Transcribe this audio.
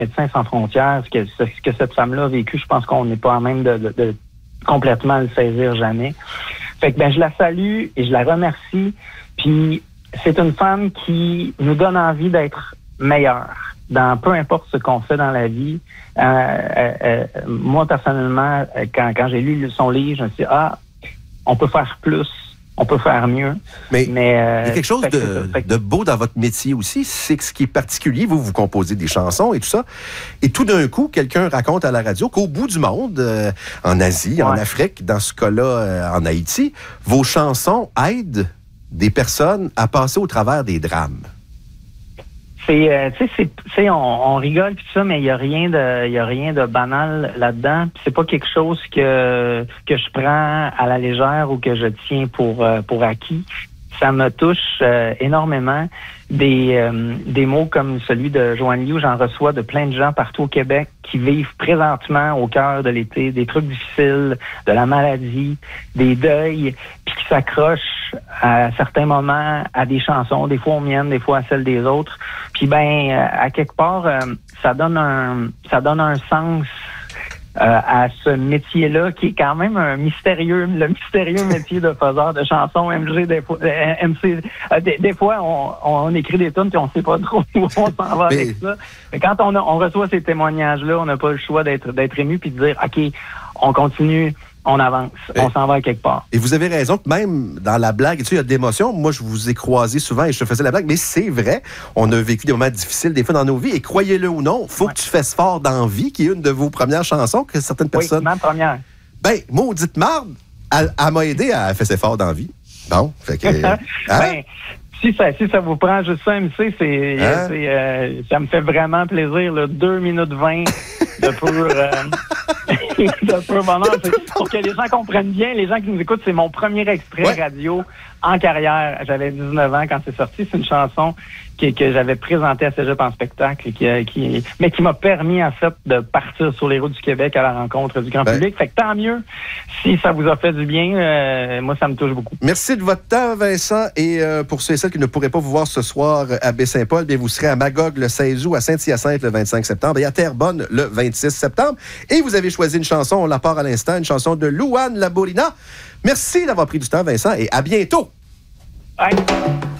Médecins sans frontières, ce que cette femme-là a vécu, je pense qu'on n'est pas à même de complètement le saisir jamais. Fait que je la salue et je la remercie. Puis c'est une femme qui nous donne envie d'être meilleure dans peu importe ce qu'on fait dans la vie. Moi, personnellement, quand j'ai lu son livre, je me suis dit, on peut faire plus, on peut faire mieux. Mais il y a quelque chose de beau dans votre métier aussi, c'est que ce qui est particulier, vous composez des chansons et tout ça, et tout d'un coup, quelqu'un raconte à la radio qu'au bout du monde, en Asie, en Afrique, dans ce cas-là, en Haïti, vos chansons aident des personnes à passer au travers des drames. On rigole pis tout ça, mais il y a rien de banal là-dedans. Pis c'est pas quelque chose que je prends à la légère ou que je tiens pour acquis. Ça me touche énormément. Des mots comme celui de Joanne Liu, j'en reçois de plein de gens partout au Québec qui vivent présentement au cœur de l'été des trucs difficiles, de la maladie, des deuils, puis qui s'accrochent à certains moments à des chansons, des fois aux miennes, des fois à celles des autres. Puis à quelque part, ça donne un sens à ce métier-là, qui est quand même le mystérieux métier de faiseur de chansons, MC. Des fois, on écrit des tunes puis on sait pas trop où on s'en va avec ça. Mais quand on reçoit ces témoignages-là, on n'a pas le choix d'être ému puis de dire, OK, on continue, on avance, on s'en va à quelque part. Et vous avez raison que même dans la blague, il y a de l'émotion. Moi, je vous ai croisé souvent et je te faisais la blague, mais c'est vrai, on a vécu des moments difficiles des fois dans nos vies et croyez-le ou non, faut que tu fasses fort dans vie, qui est une de vos premières chansons que certaines personnes... Oui, ma première. Maudite marde, elle m'a aidé à faire fort dans vie. Bon, fait que... Si ça vous prend juste ça, MC, ça me fait vraiment plaisir, là, 2 minutes 20 de pur bonheur. Pour que les gens comprennent bien, les gens qui nous écoutent, c'est mon premier extrait radio en carrière. J'avais 19 ans quand c'est sorti. C'est une chanson que j'avais présentée à Cégep en spectacle, mais qui m'a permis, en fait, de partir sur les routes du Québec à la rencontre du grand public. Fait que tant mieux si ça vous a fait du bien. Moi, ça me touche beaucoup. Merci de votre temps, Vincent. Et pour ceux et celles qui ne pourraient pas vous voir ce soir à Baie-Saint-Paul, bien, vous serez à Magog le 16 août, à Saint-Hyacinthe le 25 septembre et à Terrebonne le 26 septembre. Et vous avez choisi une chanson, on la part à l'instant, une chanson de Louane Labourina. Merci d'avoir pris du temps, Vincent, et à bientôt. Bye.